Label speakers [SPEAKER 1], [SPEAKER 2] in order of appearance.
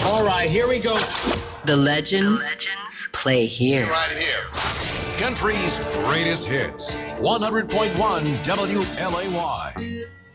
[SPEAKER 1] All right, here we go.
[SPEAKER 2] The legends play here.
[SPEAKER 3] Right here.
[SPEAKER 4] Country's greatest hits. 100.1 WLAY.